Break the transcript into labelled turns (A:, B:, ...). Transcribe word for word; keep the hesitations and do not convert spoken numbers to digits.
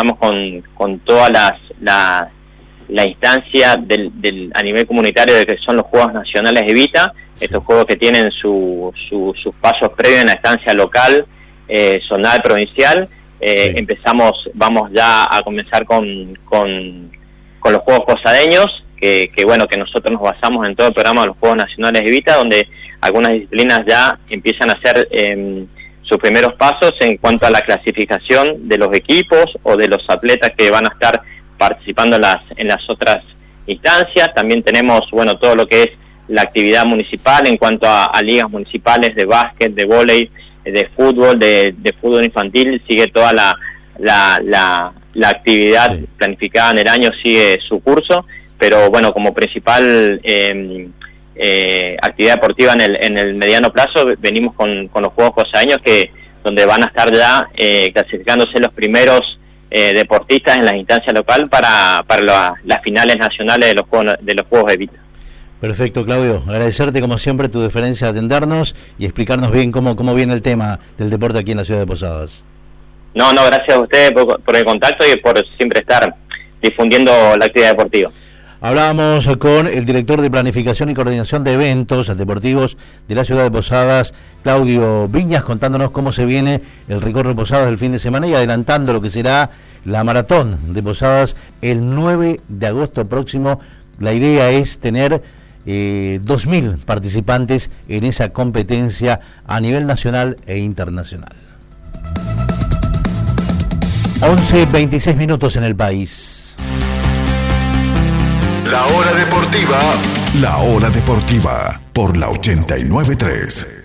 A: estamos con, con todas las la, la instancia del, del, a nivel comunitario de que son los Juegos Nacionales Evita, sí. Estos juegos que tienen su, su, sus pasos previos en la instancia local, eh, zonal, provincial. Eh, sí. Empezamos, vamos ya a comenzar con, con, con los Juegos Posadeños, que, que bueno, que nosotros nos basamos en todo el programa de los Juegos Nacionales Evita, donde algunas disciplinas ya empiezan a hacer eh, sus primeros pasos en cuanto a la clasificación de los equipos o de los atletas que van a estar participando en las, en las otras instancias. También tenemos, bueno, todo lo que es la actividad municipal en cuanto a, a ligas municipales de básquet, de vóley, de fútbol, de, de fútbol infantil. Sigue toda la, la, la, la actividad sí. planificada en el año, sigue su curso, pero bueno, como principal eh, eh, actividad deportiva en el, en el mediano plazo venimos con, con los Juegos Posadeños, que donde van a estar ya eh, clasificándose los primeros eh, deportistas en las instancias local para, para la, las finales nacionales de los Juegos, de los Juegos Evita.
B: Perfecto, Claudio. Agradecerte como siempre tu deferencia de atendernos y explicarnos bien cómo, cómo viene el tema del deporte aquí en la ciudad de Posadas.
A: No, no, gracias a ustedes por, por el contacto y por siempre estar difundiendo la actividad deportiva.
B: Hablábamos con el director de Planificación y Coordinación de Eventos Deportivos de la ciudad de Posadas, Claudio Viñas, contándonos cómo se viene el recorrido de Posadas del fin de semana y adelantando lo que será la maratón de Posadas el nueve de agosto próximo. La idea es tener eh, dos mil participantes en esa competencia a nivel nacional e internacional. once veintiséis minutos en el país.
C: La hora deportiva. La hora deportiva por la ochenta y nueve punto tres.